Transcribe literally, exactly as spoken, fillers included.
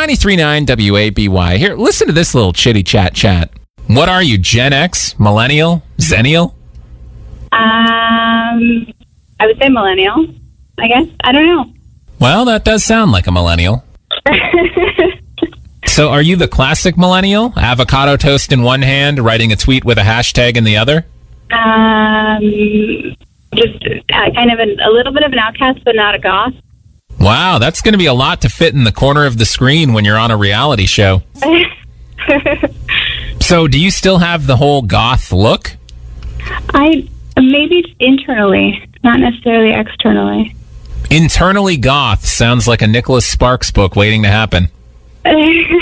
ninety-three point nine W A B Y. Here, listen to this little chitty chat chat. What are you, Gen X, Millennial, Zennial? Um, I would say millennial, I guess. I don't know. Well, that does sound like a millennial. So are you the classic millennial? Avocado toast in one hand, writing a tweet with a hashtag in the other? Um, just uh, kind of an, a little bit of an outcast, but not a goth. Wow, that's going to be a lot to fit in the corner of the screen when you're on a reality show. So do you still have the whole goth look? I maybe internally, not necessarily externally. Internally goth sounds like a Nicholas Sparks book waiting to happen.